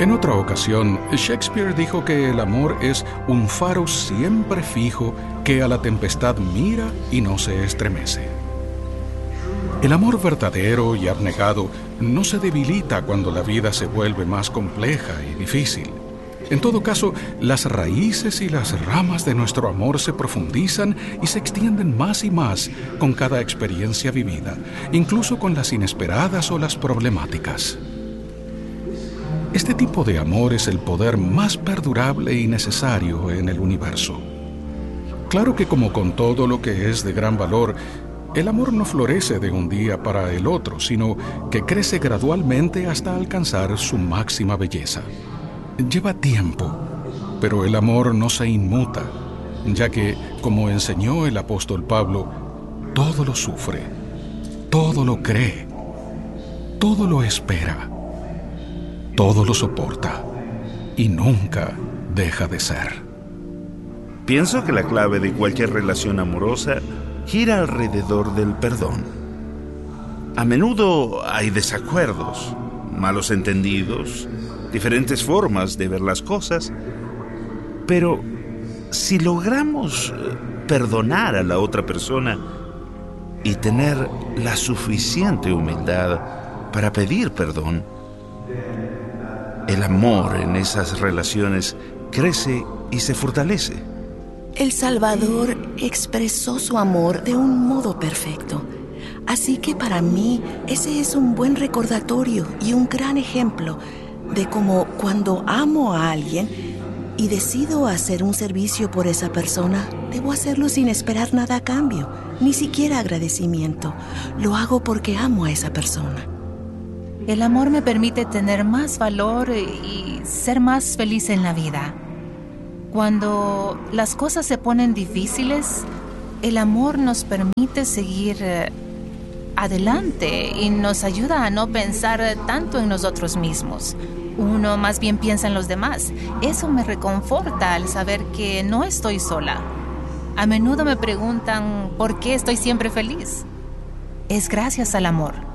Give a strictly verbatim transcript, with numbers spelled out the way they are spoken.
En otra ocasión, Shakespeare dijo que el amor es un faro siempre fijo que a la tempestad mira y no se estremece. El amor verdadero y abnegado no se debilita cuando la vida se vuelve más compleja y difícil. En todo caso, las raíces y las ramas de nuestro amor se profundizan y se extienden más y más con cada experiencia vivida, incluso con las inesperadas o las problemáticas. Este tipo de amor es el poder más perdurable y necesario en el universo. Claro que como con todo lo que es de gran valor, el amor no florece de un día para el otro, sino que crece gradualmente hasta alcanzar su máxima belleza. Lleva tiempo, pero el amor no se inmuta, ya que, como enseñó el apóstol Pablo, todo lo sufre, todo lo cree, todo lo espera, todo lo soporta y nunca deja de ser. Pienso que la clave de cualquier relación amorosa gira alrededor del perdón. A menudo hay desacuerdos, malos entendidos, diferentes formas de ver las cosas, pero si logramos perdonar a la otra persona y tener la suficiente humildad para pedir perdón, el amor en esas relaciones crece y se fortalece. El Salvador expresó su amor de un modo perfecto. Así que para mí ese es un buen recordatorio y un gran ejemplo de cómo cuando amo a alguien y decido hacer un servicio por esa persona, debo hacerlo sin esperar nada a cambio, ni siquiera agradecimiento. Lo hago porque amo a esa persona. El amor me permite tener más valor y ser más feliz en la vida. Cuando las cosas se ponen difíciles, el amor nos permite seguir adelante y nos ayuda a no pensar tanto en nosotros mismos. Uno más bien piensa en los demás. Eso me reconforta al saber que no estoy sola. A menudo me preguntan por qué estoy siempre feliz. Es gracias al amor.